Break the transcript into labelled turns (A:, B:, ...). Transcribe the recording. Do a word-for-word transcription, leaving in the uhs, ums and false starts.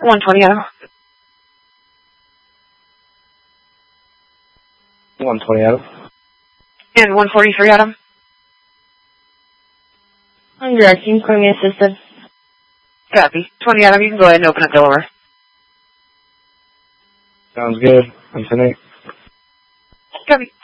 A: one twenty, Adam.
B: one twenty, Adam.
A: And one forty-three, Adam.
C: I'm directing, calling me assisted.
A: Copy. twenty, Adam, you can go ahead and open up the door.
B: Sounds good. I'm Tonight.
A: Copy.